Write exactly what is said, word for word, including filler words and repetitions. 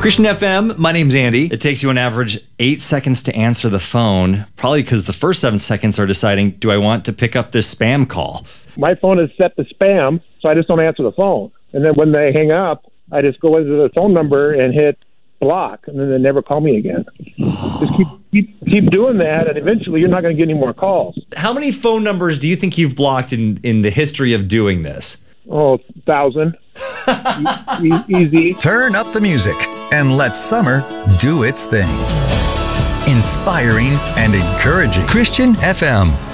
Christian F M, my name's Andy. It takes you on average eight seconds to answer the phone, probably because the first seven seconds are deciding, do I want to pick up this spam call? My phone is set to spam, so I just don't answer the phone. And then when they hang up, I just go into the phone number and hit block, and then they never call me again. Just keep, keep keep doing that, and eventually you're not going to get any more calls. How many phone numbers do you think you've blocked in, in the history of doing this? Oh, thousand. e- e- easy. Turn up the music and let summer do its thing. Inspiring and encouraging. Christian F M.